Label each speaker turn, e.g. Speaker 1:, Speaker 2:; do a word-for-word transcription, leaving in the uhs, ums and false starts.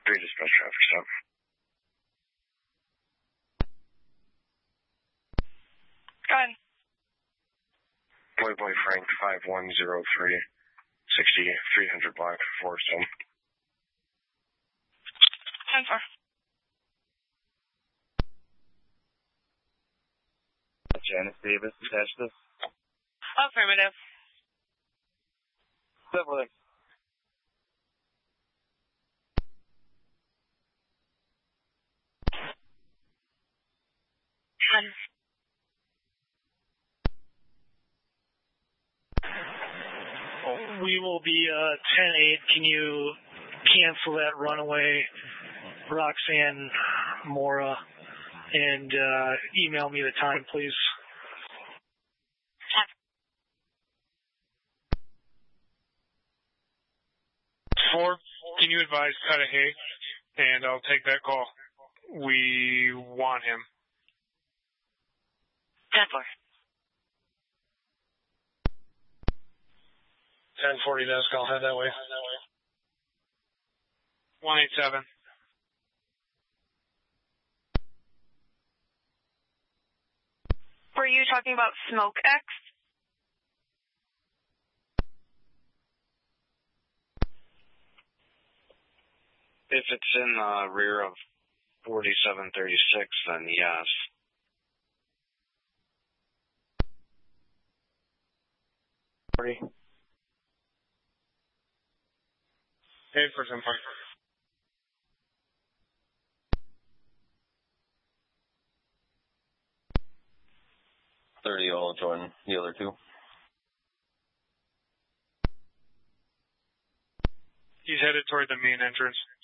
Speaker 1: three dispatch traffic stop.
Speaker 2: Go ahead.
Speaker 1: Boy Boy Frank five one zero three, sixty, three hundred block, Forest Home.
Speaker 2: ten four.
Speaker 3: Janice Davis, attached this.
Speaker 2: Affirmative.
Speaker 3: Several.
Speaker 2: ten.
Speaker 4: We will be uh, ten eight. Can you cancel that runaway Roxanne Mora and uh, email me the time, please?
Speaker 5: Four, can you advise Cudahy? And I'll take that call. We want him.
Speaker 2: ten four.
Speaker 5: ten forty desk, I'll head that way. one eight seven.
Speaker 2: Were you talking about Smoke X?
Speaker 1: If it's in the rear of forty-seven thirty-six, then yes.
Speaker 5: forty. Hey, for ten four.
Speaker 3: thirty all Jordan, the other two.
Speaker 5: He's headed toward the main entrance.